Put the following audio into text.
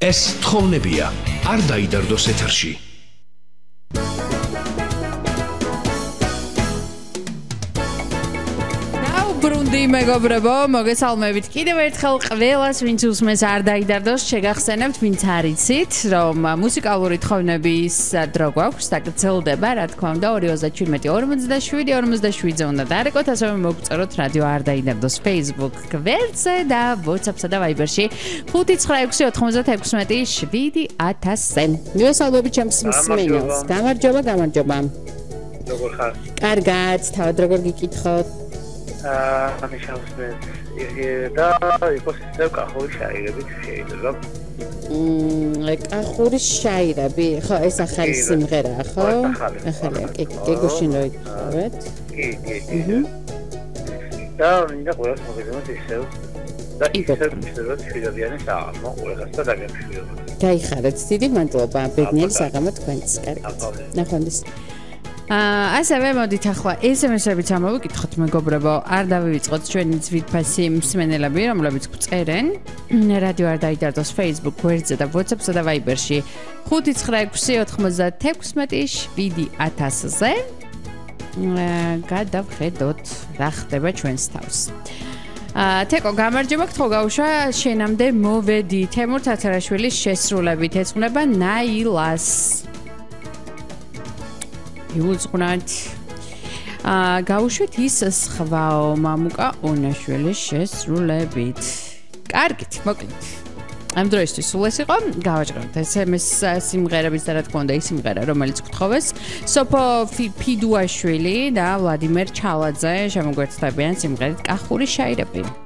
ეს თხოვნებია არ დაიდარდოს ეთერში. ბრუნდი მეგობრებო, მოგესალმებით კიდევ ერთხელ ყველას, ვინც უსმენს არ დაიდარდოს, შეგახსენებთ, ვინც არიცით, რომ მუსიკალური თხოვნების დრო გვაქვს, დაგრძელდება, რა თქმა უნდა, 217-47-47-ზე უნდა დარეკოთ, ასევე მოგწეროთ რადიო არ დაიდარდოს Facebook გვერდზე და WhatsApp-სა და Viber-ში 596-97-7000-ზე. მოგესალმებით ჩემს მსმენელს. გამარჯობა. როგორ ხარ? კარგად, თავად როგორ გიკითხოთ? ამის შევსმენთ და იყოს ისევ კახური შაირებით შეიძლება. კახური შაირები, ხო, ეს ახალი სიმღერაა, ხო? ახალია, გეგუშინ რო იკითხავთ. კი. და მინდა ყველას მოგეძებნოთ ისევ და ისევ შვიდობიანი საღამო ყველას და დაგემშვიდობოთ. გაიხარეთ, დიდი მადლობა, ბედნიერი საღამო თქვენს. კარგად. ნახვამდის. ასევე მოდით ახლა SMS-ებიც ამოვიკითხოთ მეგობრებო, არ დავივიწყოთ ჩვენი ძვირფასი მსმენელები, რომლებიც გვწერენ რადიო არ დაიდარდოს Facebook გვერდზე და WhatsApp-სა და Viber-ში 596-97-7000-ზე. გადავხედოთ რა ხდება ჩვენს თავს. თეკო გამარჯობა, გთხოვ გაუშვა, შენამდე მოვედი თემურ თათარაშვილის შესრულებით ეძღვნება ნაილას. იუზღნათ გაუშვით ის სხვაო მამუკა ონაშვილის შესრულებით. კარგით, მოკლედ. ამ დროისთვის სულ ეს იყო, გავაჭრებთ SMS სიმღერების და რა თქმა უნდა ის სიმღერა, რომელიც გთხოვეს, სოფო ფიდუაშვილი და ვლადიმერ ჩალაძე შემოგვეცდებიან სიმღერით კახური შაირები.